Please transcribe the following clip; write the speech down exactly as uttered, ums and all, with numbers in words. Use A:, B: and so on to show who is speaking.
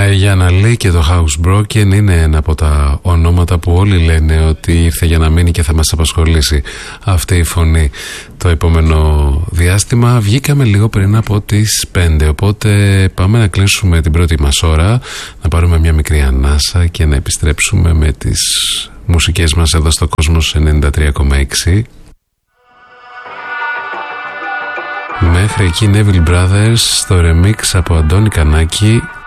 A: Γιάννα Λί και το Housebroken είναι ένα από τα ονόματα που όλοι λένε ότι ήρθε για να μείνει και θα μας απασχολήσει αυτή η φωνή το επόμενο διάστημα. Βγήκαμε λίγο πριν από τις πέντε, οπότε πάμε να κλείσουμε την πρώτη μας ώρα, να πάρουμε μια μικρή ανάσα και να επιστρέψουμε με τις μουσικές μας εδώ στο Κόσμος ενενήντα τρία κόμμα έξι. Μέχρι εκεί Neville Brothers στο remix από Αντώνη Κανάκη,